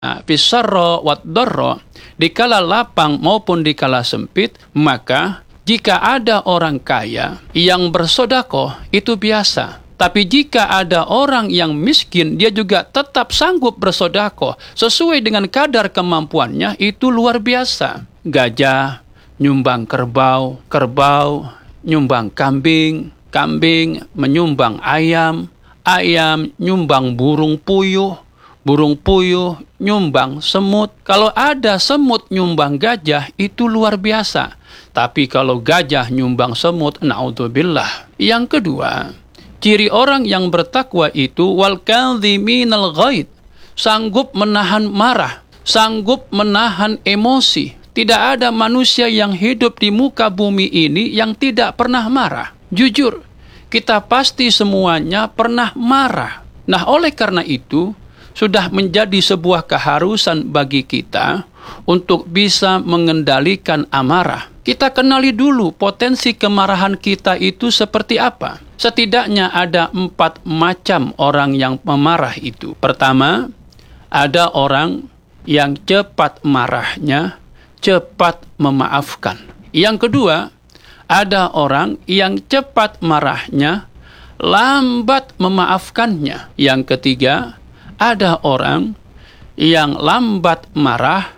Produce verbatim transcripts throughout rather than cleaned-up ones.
Fisarra wad darra, dikala lapang maupun dikala sempit, maka jika ada orang kaya yang bersedekah itu biasa. Tapi jika ada orang yang miskin, dia juga tetap sanggup bersedekah sesuai dengan kadar kemampuannya, itu luar biasa. Gajah nyumbang kerbau, kerbau nyumbang kambing, kambing menyumbang ayam, ayam nyumbang burung puyuh, burung puyuh nyumbang semut. Kalau ada semut nyumbang gajah, itu luar biasa. Tapi kalau gajah nyumbang semut, naudzubillah. Yang kedua, ciri orang yang bertakwa itu wal kadhiminal ghaid, sanggup menahan marah, sanggup menahan emosi. Tidak ada manusia yang hidup di muka bumi ini yang tidak pernah marah. Jujur, kita pasti semuanya pernah marah. Nah, oleh karena itu sudah menjadi sebuah keharusan bagi kita untuk bisa mengendalikan amarah. Kita kenali dulu potensi kemarahan kita itu seperti apa. Setidaknya ada empat macam orang yang memarah itu. Pertama, ada orang yang cepat marahnya, cepat memaafkan. Yang kedua, ada orang yang cepat marahnya, lambat memaafkannya. Yang ketiga, ada orang yang lambat marah,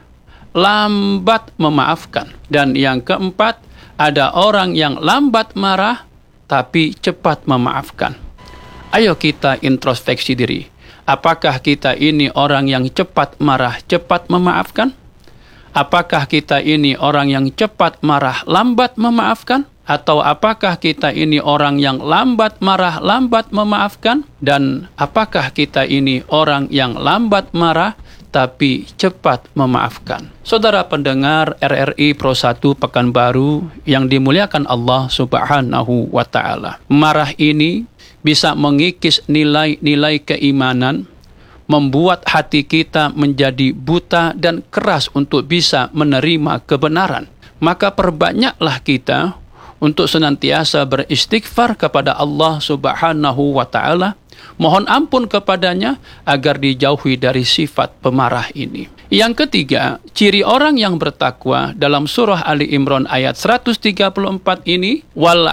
lambat memaafkan. Dan yang keempat, ada orang yang lambat marah, tapi cepat memaafkan. Ayo kita introspeksi diri. Apakah kita ini orang yang cepat marah, cepat memaafkan? Apakah kita ini orang yang cepat marah, lambat memaafkan? Atau apakah kita ini orang yang lambat marah, lambat memaafkan? Dan apakah kita ini orang yang lambat marah, tapi cepat memaafkan? Saudara pendengar R R I Pro satu Pekanbaru yang dimuliakan Allah Subhanahu wa Ta'ala, marah ini bisa mengikis nilai-nilai keimanan, membuat hati kita menjadi buta dan keras untuk bisa menerima kebenaran. Maka perbanyaklah kita untuk senantiasa beristighfar kepada Allah Subhanahu wa Ta'ala, mohon ampun kepadanya agar dijauhi dari sifat pemarah ini. Yang ketiga, ciri orang yang bertakwa dalam surah Ali Imran ayat seratus tiga puluh empat ini, wal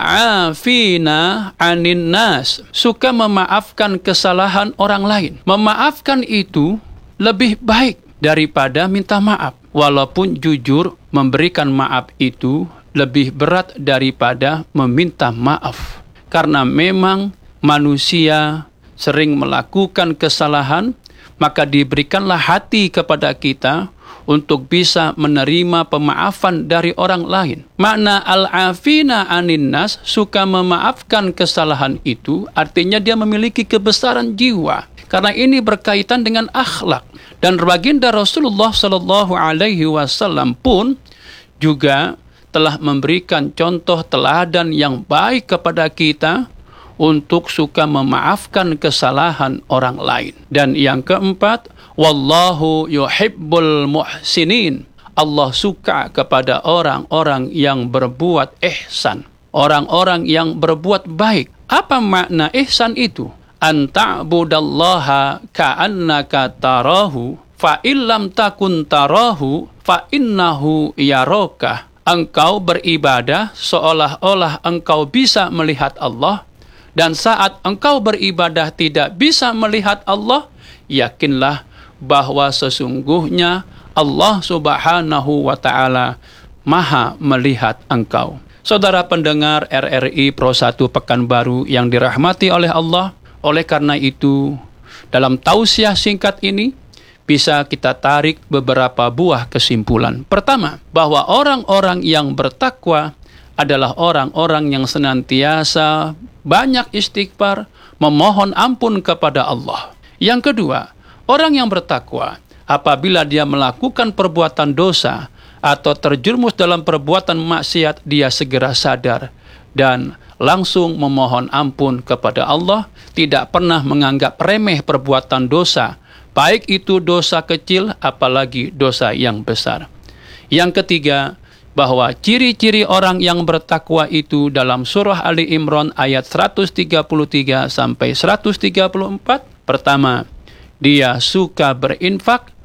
afina anin nas, suka memaafkan kesalahan orang lain. Memaafkan itu lebih baik daripada minta maaf. Walaupun jujur, memberikan maaf itu lebih berat daripada meminta maaf. Karena memang manusia sering melakukan kesalahan, maka diberikanlah hati kepada kita untuk bisa menerima pemaafan dari orang lain. Makna al-afina anin nas, suka memaafkan kesalahan itu, artinya dia memiliki kebesaran jiwa. Karena ini berkaitan dengan akhlak. Dan baginda Rasulullah Sallallahu Alaihi Wasallam pun juga telah memberikan contoh teladan yang baik kepada kita untuk suka memaafkan kesalahan orang lain. Dan yang keempat, wallahu yuhibbul muhsinin, Allah suka kepada orang-orang yang berbuat ihsan, orang-orang yang berbuat baik. Apa makna ihsan itu? Anta'budallaha ka'annaka tarahu fa illam takun tarahu fa innahu yaraka. Engkau beribadah seolah-olah engkau bisa melihat Allah, dan saat engkau beribadah tidak bisa melihat Allah, yakinlah bahwa sesungguhnya Allah Subhanahu wa Ta'ala Maha melihat engkau. Saudara pendengar R R I Pro satu Pekanbaru yang dirahmati oleh Allah, oleh karena itu dalam tausiah singkat ini bisa kita tarik beberapa buah kesimpulan. Pertama, bahwa orang-orang yang bertakwa adalah orang-orang yang senantiasa banyak istighfar, memohon ampun kepada Allah. Yang kedua, orang yang bertakwa apabila dia melakukan perbuatan dosa atau terjerumus dalam perbuatan maksiat, dia segera sadar dan langsung memohon ampun kepada Allah, tidak pernah menganggap remeh perbuatan dosa, baik itu dosa kecil apalagi dosa yang besar. Yang ketiga, bahwa ciri-ciri orang yang bertakwa itu dalam surah Ali Imran ayat seratus tiga puluh tiga sampai seratus tiga puluh empat. Pertama, dia suka berinfak